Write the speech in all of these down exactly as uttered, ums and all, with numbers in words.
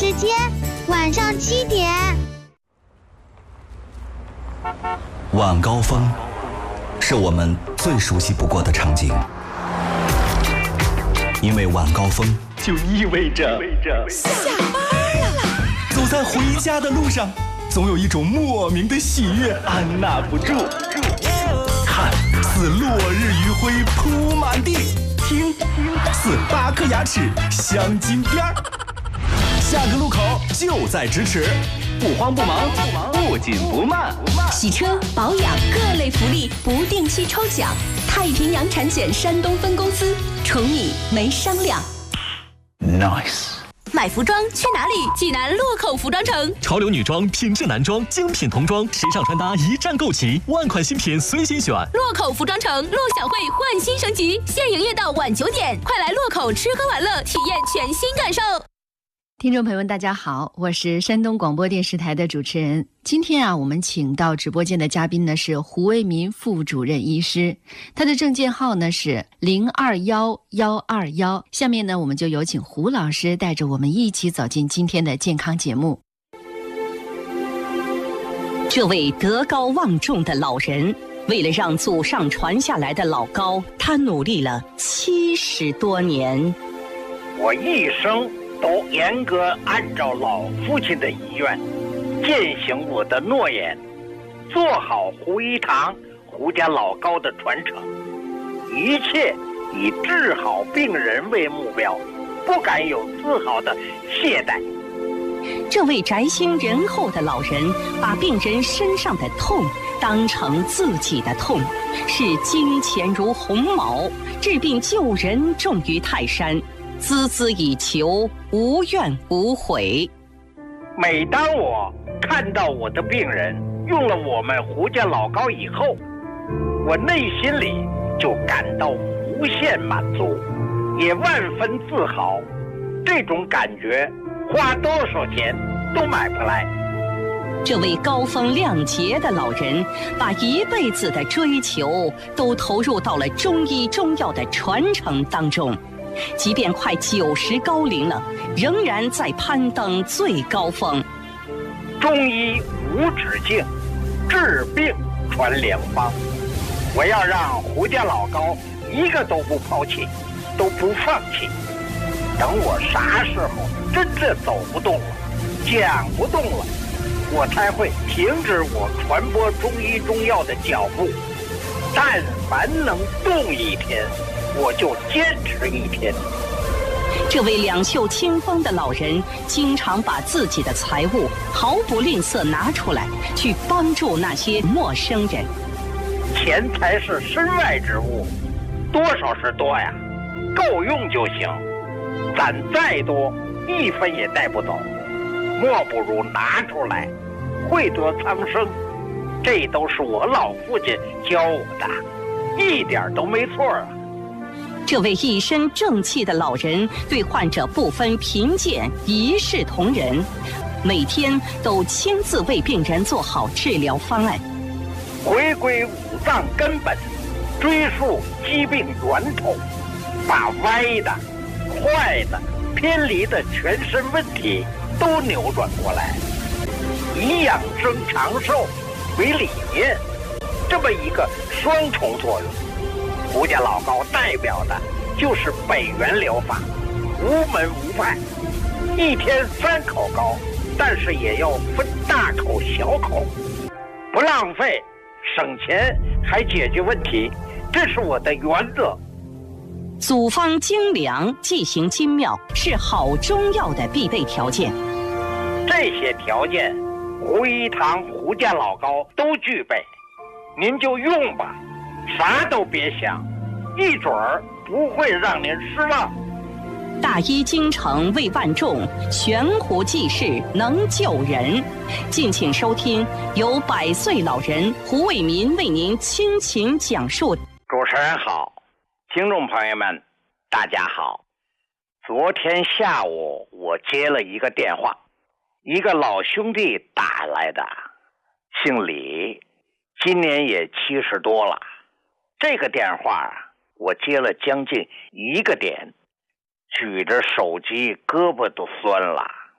时间晚上七点。 晚高峰是我们最熟悉不过的场景，因为晚高峰就意味着下班了。 走在回家的路上，总有一种莫名的喜悦按捺不住。看似落日余晖铺满地，听似八颗牙齿镶金边儿。下个路口就在咫尺，不慌不忙，不紧不慢。 洗车保养各类福利不定期抽奖，太平洋产险山东分公司，宠你没商量。 Nice。 买服装去哪里？济南洛口服装城， 潮流女装、品质男装、精品童装、时尚穿搭一站购齐，万款新品随心选。 洛口服装城陆小慧焕新升级，现营业到晚九点，快来洛口吃喝玩乐，体验全新感受。 听众朋友们大家好，我是山东广播电视台的主持人。今天啊，我们请到直播间的嘉宾呢是胡为民副主任医师，他的证件号呢是零二幺幺二幺。下面呢，我们就有请胡老师带着我们一起走进今天的健康节目。 这位德高望重的老人，为了让祖上传下来的老高，他努力了七十多年。 我一生都严格按照老父亲的遗愿，践行我的诺言，做好胡一堂、胡家老高的传承，一切以治好病人为目标，不敢有丝毫的懈怠。 这位宅心仁厚的老人，把病人身上的痛当成自己的痛，视金钱如鸿毛，治病救人重于泰山，孜孜以求，无怨无悔。 每当我看到我的病人用了我们胡家老高以后，我内心里就感到无限满足，也万分自豪。这种感觉花多少钱都买不来。 这位高风亮节的老人，把一辈子的追求都投入到了中医中药的传承当中，即便快九十高龄了，仍然在攀登最高峰。 中医无止境，治病传良方。我要让胡家老高一个都不抛弃，都不放弃。等我啥时候真正走不动了，讲不动了，我才会停止我传播中医中药的脚步。但凡能动一天，我就坚持一天。 这位两袖清风的老人，经常把自己的财物毫不吝啬拿出来，去帮助那些陌生人。 钱财是身外之物，多少是多呀，够用就行。攒再多，一分也带不走，莫不如拿出来，惠得苍生。这都是我老父亲教我的，一点都没错啊。 这位一身正气的老人，对患者不分贫贱，一视同仁，每天都亲自为病人做好治疗方案， 回归五脏根本，追溯疾病源头，把歪的、坏的、偏离的全身问题都扭转过来，以养生长寿为理念，这么一个双重作用。胡家老高代表的就是北元疗法，无门无派，一天三口高，但是也要分大口小口，不浪费，省钱还解决问题，这是我的原则。 组方精良，剂型精妙，是好中药的必备条件。 这些条件，胡一堂、胡家老高都具备，您就用吧，啥都别想，一准儿不会让您失望。 大医精诚为万众，悬壶济世能救人。敬请收听由百岁老人胡为民为您倾情讲述。 主持人好，听众朋友们大家好。昨天下午我接了一个电话，一个老兄弟打来的，姓李，今年也七十多了。这个电话我接了将近一个点，举着手机胳膊都酸了。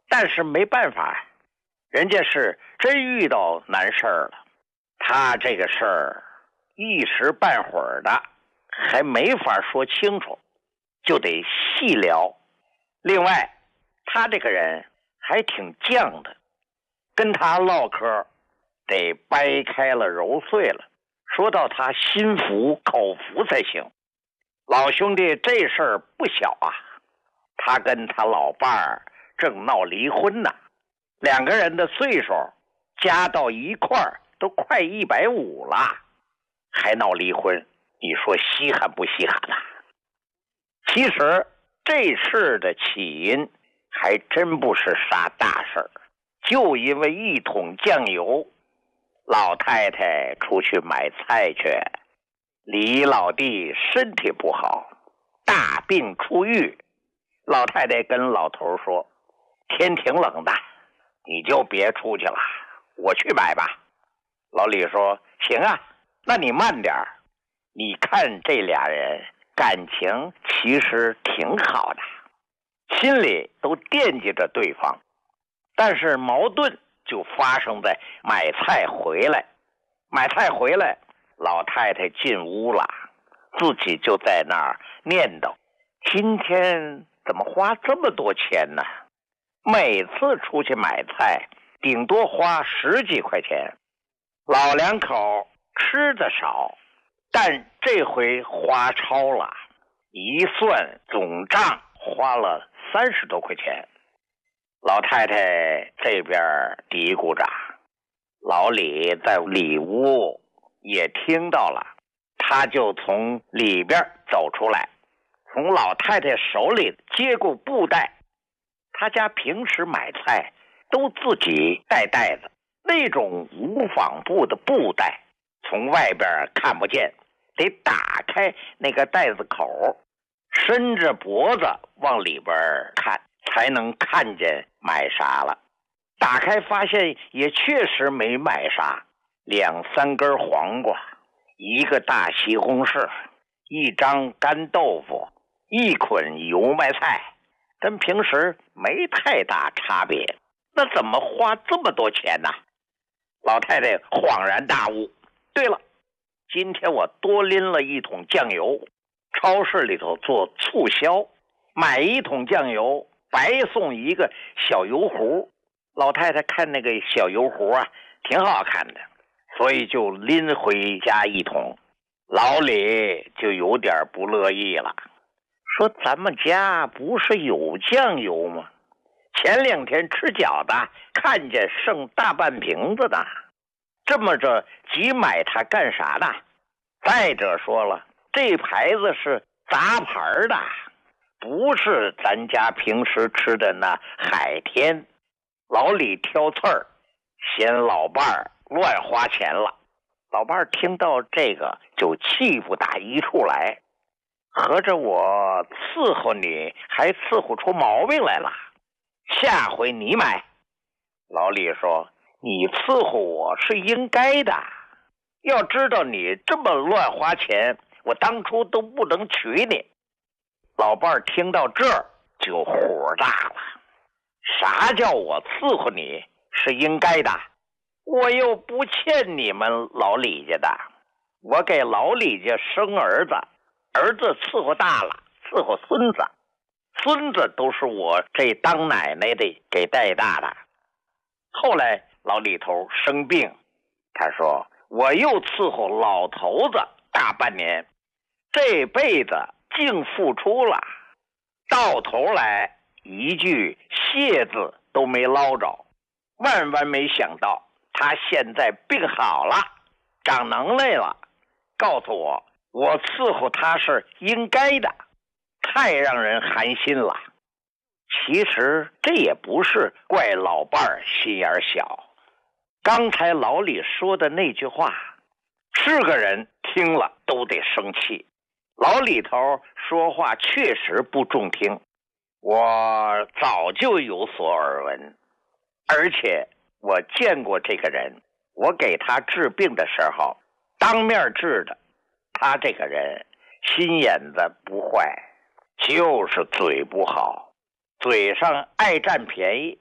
但是没办法，人家是真遇到难事儿了，他这个事儿一时半会儿的还没法说清楚，就得细聊。另外他这个人还挺犟的，跟他唠嗑得掰开了揉碎了，说到他心服口服才行。老兄弟这事儿不小啊，他跟他老伴儿正闹离婚呢，两个人的岁数加到一块儿都快一百五了，还闹离婚，你说稀罕不稀罕啊？其实这事的起因还真不是啥大事儿，就因为一桶酱油，老太太出去买菜去，李老弟身体不好，大病初愈。老太太跟老头说，天挺冷的，你就别出去了，我去买吧。老李说，行啊，那你慢点儿。你看这俩人感情其实挺好的，心里都惦记着对方，但是矛盾就发生在买菜回来。买菜回来，老太太进屋了，自己就在那儿念叨，今天怎么花这么多钱呢？每次出去买菜顶多花十几块钱，老两口吃的少，但这回花超了，一算总账花了三十多块钱。老太太这边嘀咕着，老李在里屋也听到了，他就从里边走出来，从老太太手里接过布袋。他家平时买菜都自己带袋子，那种无纺布的布袋从外边看不见，得打开那个袋子口，伸着脖子往里边看，才能看见买啥了。打开发现也确实没买啥，两三根黄瓜，一个大西红柿，一张干豆腐，一捆油麦菜，跟平时没太大差别。那怎么花这么多钱呢？老太太恍然大悟，对了，今天我多拎了一桶酱油，超市里头做促销，买一桶酱油白送一个小油壶。老太太看那个小油壶啊挺好看的，所以就拎回家一桶。老李就有点不乐意了，说咱们家不是有酱油吗？前两天吃饺子看见剩大半瓶子的，这么着急买它干啥呢？再者说了，这牌子是杂牌的，不是咱家平时吃的那海天。老李挑刺儿，嫌老伴儿乱花钱了。老伴儿听到这个就气不打一处来，合着我伺候你还伺候出毛病来了，下回你买。老李说，你伺候我是应该的，要知道你这么乱花钱，我当初都不能娶你。老伴儿听到这儿就火大了，啥叫我伺候你是应该的？我又不欠你们老李家的，我给老李家生儿子，儿子伺候大了，伺候孙子，孙子都是我这当奶奶的给带大的。后来老李头生病，他说我又伺候老头子大半年，这辈子净付出了，到头来一句谢字都没捞着。万万没想到他现在病好了，长能耐了，告诉我我伺候他是应该的，太让人寒心了。其实这也不是怪老伴儿心眼小，刚才老李说的那句话，是个人听了都得生气。老李头说话确实不中听，我早就有所耳闻，而且我见过这个人，我给他治病的时候当面治的。他这个人心眼子不坏，就是嘴不好，嘴上爱占便宜，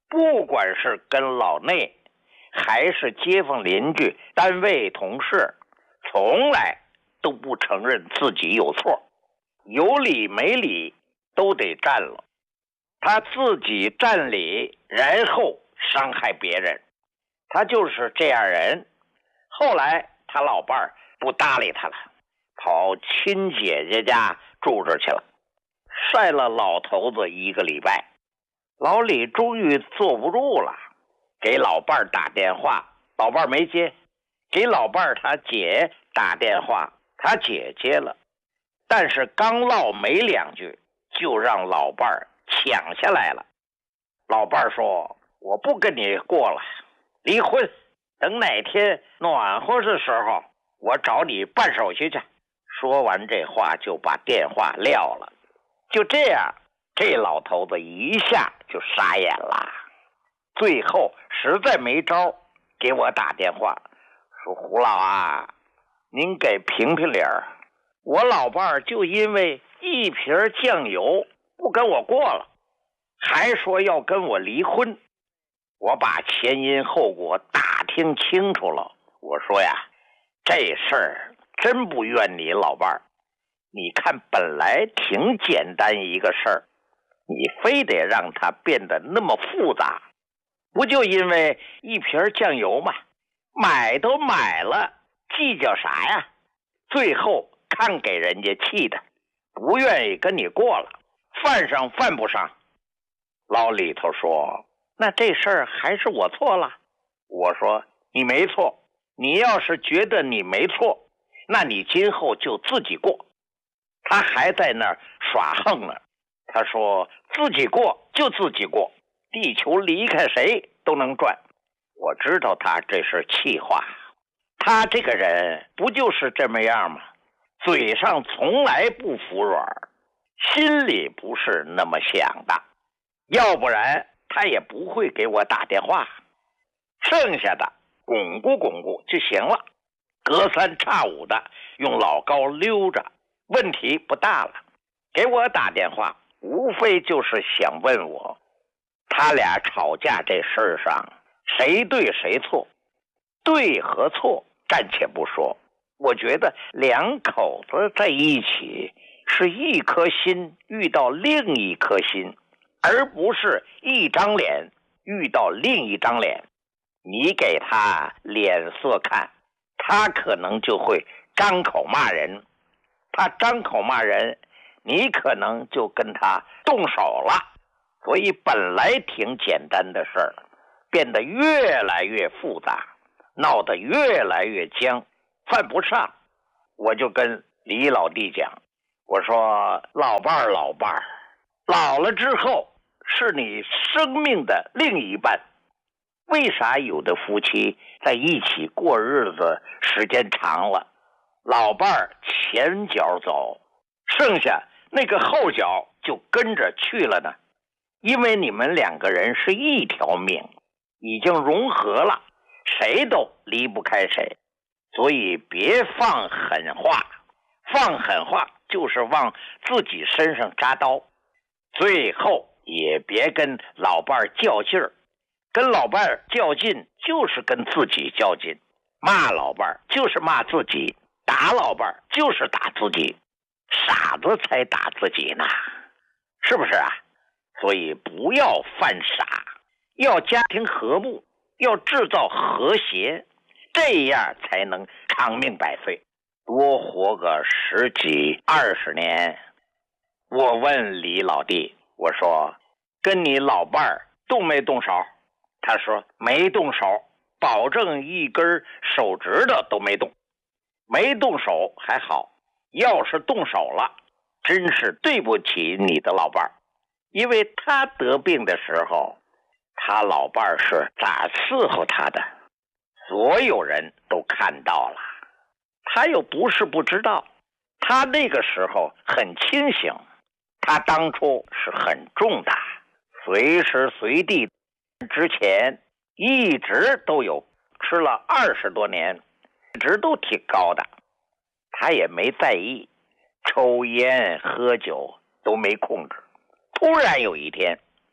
不管是跟老内还是街坊邻居、单位同事，从来都不承认自己有错，有理没理都得占了。他自己占理，然后伤害别人，他就是这样人。后来他老伴儿不搭理他了，跑亲姐姐家住着去了，晒了老头子一个礼拜。老李终于坐不住了，给老伴儿打电话，老伴儿没接，给老伴儿他姐打电话，他姐接了，但是刚唠没两句，就让老伴儿抢下来了。老伴儿说：“我不跟你过了，离婚，等哪天暖和的时候，我找你办手续去。”说完这话就把电话撂了。就这样，这老头子一下就傻眼了。最后实在没招，给我打电话说：“胡老啊，您给评评理儿，我老伴儿就因为一瓶酱油不跟我过了，还说要跟我离婚。我把前因后果打听清楚了，我说呀，这事儿真不怨你老伴儿，你看本来挺简单一个事儿，你非得让它变得那么复杂，不就因为一瓶酱油吗？买都买了，计较啥呀？最后看给人家气的，不愿意跟你过了，犯上犯不上。”老李头说：“那这事儿还是我错了。”我说：“你没错，你要是觉得你没错，那你今后就自己过。”他还在那儿耍横呢。他说：“自己过就自己过，地球离开谁都能转。”我知道他这是气话，他这个人不就是这么样吗？嘴上从来不服软，心里不是那么想的，要不然他也不会给我打电话。剩下的巩固巩固就行了，隔三差五的用老高溜着，问题不大了。给我打电话无非就是想问我，他俩吵架这事上谁对谁错，对和错暂且不说，我觉得两口子在一起是一颗心遇到另一颗心，而不是一张脸遇到另一张脸。你给他脸色看，他可能就会张口骂人，他张口骂人，你可能就跟他动手了。所以本来挺简单的事儿，变得越来越复杂，闹得越来越僵，犯不上。我就跟李老弟讲，我说老伴儿老伴儿，老了之后是你生命的另一半。为啥有的夫妻在一起过日子时间长了，老伴儿前脚走，剩下那个后脚就跟着去了呢？因为你们两个人是一条命，已经融合了，谁都离不开谁。所以别放狠话，放狠话就是往自己身上扎刀。最后也别跟老伴儿较劲儿，跟老伴儿较劲就是跟自己较劲，骂老伴儿就是骂自己，打老伴儿就是打自己，傻子才打自己呢，是不是啊？所以不要犯傻，要家庭和睦，要制造和谐，这样才能长命百岁，多活个十几二十年。我问李老弟，我说跟你老伴儿动没动手？他说没动手，保证一根手指头都没动。没动手还好，要是动手了，真是对不起你的老伴儿。因为他得病的时候，他老伴儿是咋伺候他的，所有人都看到了。他又不是不知道，他那个时候很清醒，他当初是很重的，随时随地之前一直都有，吃了二十多年，一直都挺高的，他也没在意，抽烟喝酒都没控制。突然有一天，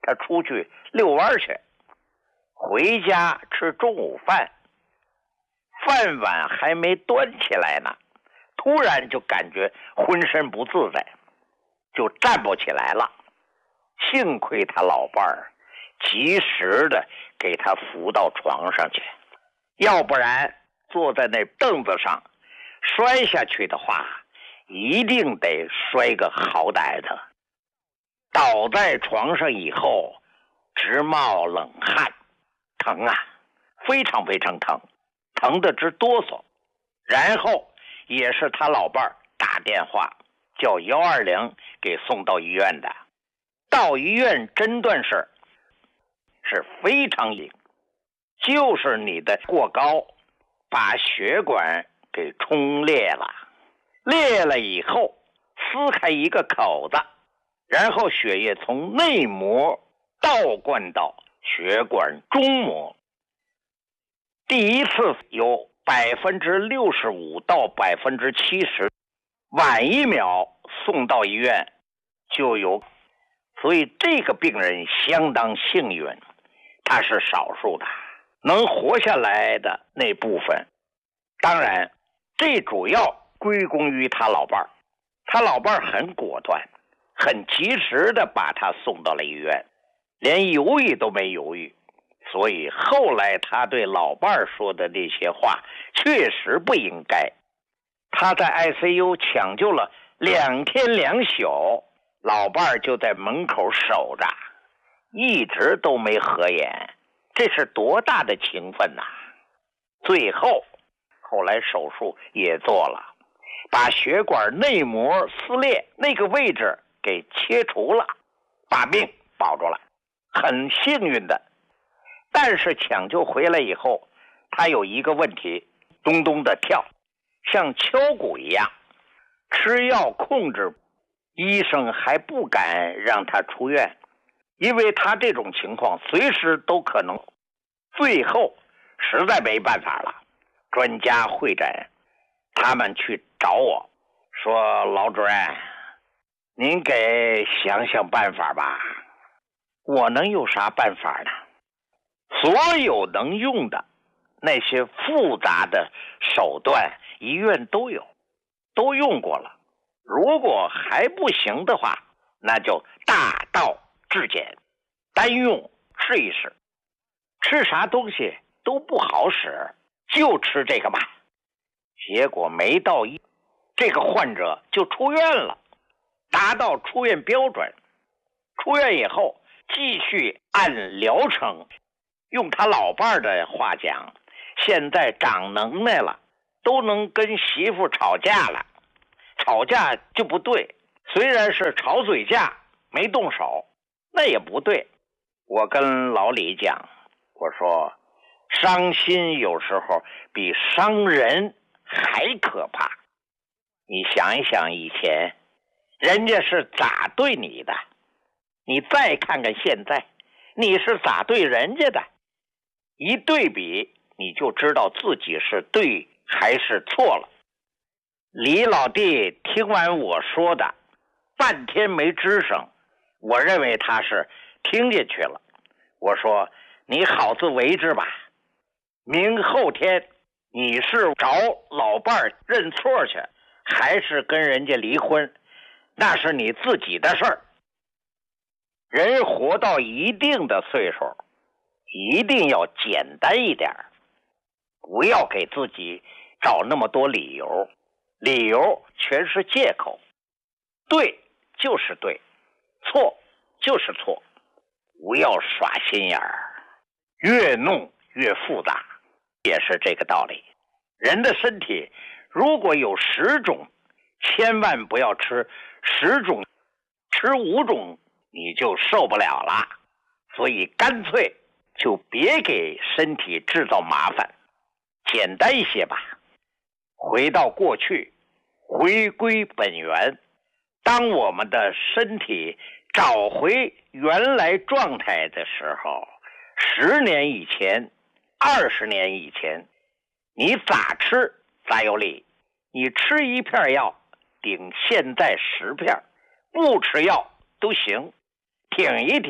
他出去遛弯去，回家吃中午饭，饭碗还没端起来呢，突然就感觉浑身不自在，就站不起来了。幸亏他老伴儿及时的给他扶到床上去，要不然坐在那凳子上摔下去的话，一定得摔个好歹的。倒在床上以后直冒冷汗，疼啊，非常非常疼，疼得直哆嗦。然后也是他老伴儿打电话叫一二零给送到医院的。到医院诊断是是非常硬，就是你的过高把血管给冲裂了，裂了以后撕开一个口子，然后血液从内膜倒灌到血管中膜。第一次有百分之六十五到百分之七十，晚一秒送到医院就有，所以这个病人相当幸运，他是少数的能活下来的那部分。当然这主要归功于他老伴儿，他老伴儿很果断，很及时的把他送到了医院，连犹豫都没犹豫。所以后来他对老伴儿说的那些话确实不应该。他在 I C U 抢救了两天两宿，老伴儿就在门口守着，一直都没合眼，这是多大的情分呐！最后后来手术也做了，把血管内膜撕裂那个位置给切除了，把命保住了，很幸运的。但是抢救回来以后，他有一个问题，咚咚的跳，像敲鼓一样，吃药控制，医生还不敢让他出院，因为他这种情况随时都可能。最后实在没办法了，专家会诊，他们去找我说，老主任您给想想办法吧。我能有啥办法呢？所有能用的那些复杂的手段医院都有，都用过了。如果还不行的话，那就大道至简，单用试一试。吃啥东西都不好使，就吃这个吧。结果没到一，这个患者就出院了，达到出院标准。出院以后继续按疗程，用他老伴儿的话讲，现在长能耐了，都能跟媳妇吵架了。吵架就不对，虽然是吵嘴架，没动手，那也不对。我跟老李讲，我说伤心有时候比伤人还可怕。你想一想以前人家是咋对你的，你再看看现在你是咋对人家的，一对比你就知道自己是对还是错了。李老弟听完我说的半天没吱声，我认为他是听进去了。我说你好自为之吧，明后天你是找老伴儿认错去，还是跟人家离婚，那是你自己的事儿。人活到一定的岁数，一定要简单一点，不要给自己找那么多理由，理由全是借口。对就是对，错就是错，不要耍心眼儿，越弄越复杂，也是这个道理。人的身体如果有十种，千万不要吃十种，吃五种你就受不了了。所以干脆就别给身体制造麻烦，简单一些吧。回到过去，回归本源，当我们的身体找回原来状态的时候，十年以前，二十年以前，你咋吃咋有理。你吃一片药顶现在十片，不吃药都行，挺一挺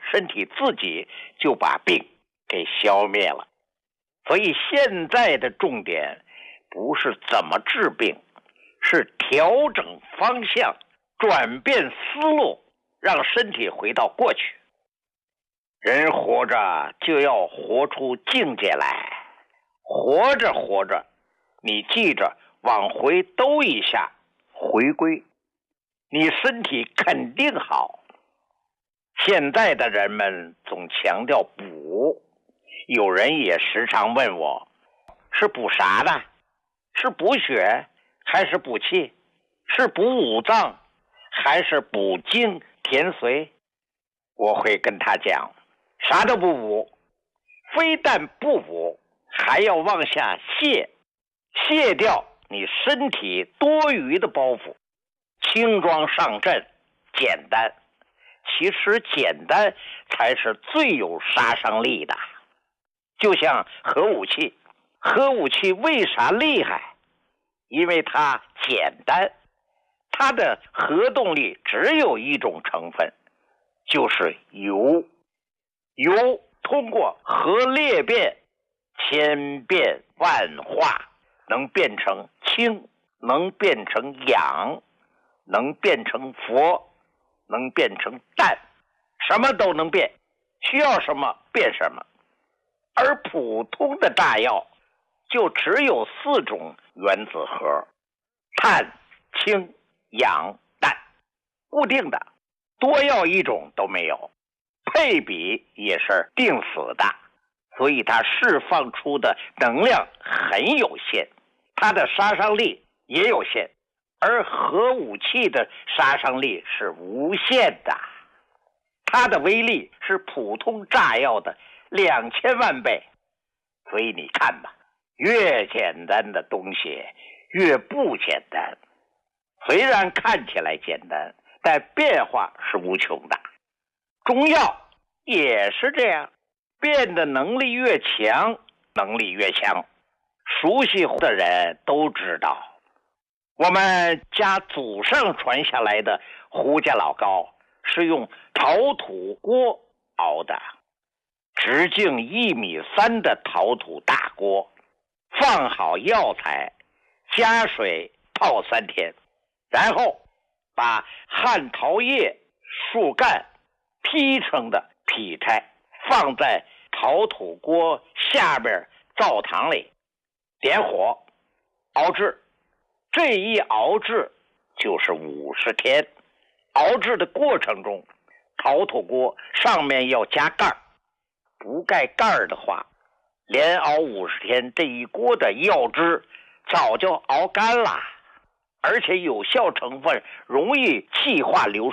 身体自己就把病给消灭了。所以现在的重点不是怎么治病，是调整方向，转变思路，让身体回到过去。人活着就要活出境界来，活着活着，你记着往回兜一下，回归，你身体肯定好。现在的人们总强调补，有人也时常问我，是补啥的？是补血还是补气？是补五脏还是补精填髓？我会跟他讲，啥都不补，非但不补，还要往下卸，卸掉你身体多余的包袱，轻装上阵，简单。其实简单才是最有杀伤力的。就像核武器，核武器为啥厉害？因为它简单，它的核动力只有一种成分，就是铀。铀通过核裂变，千变万化，能变成氢，能变成氧，能变成氟，能变成氮，什么都能变，需要什么变什么。而普通的炸药就只有四种原子核，碳、氢、氧、氮，固定的，多要一种都没有，配比也是定死的，所以它释放出的能量很有限，它的杀伤力也有限。而核武器的杀伤力是无限的，它的威力是普通炸药的两千万倍。所以你看吧，越简单的东西越不简单。虽然看起来简单，但变化是无穷的。中药也是这样，变的能力越强，能力越强。熟悉的人都知道，我们家祖上传下来的胡家老膏是用陶土锅熬的，直径一米三的陶土大锅，放好药材，加水泡三天，然后把旱桃叶、树干劈成的劈柴放在陶土锅下面灶堂里，点火熬制。这一熬制就是五十天。熬制的过程中，陶土锅上面要加盖，不盖盖的话，连熬五十天，这一锅的药汁早就熬干了，而且有效成分容易气化流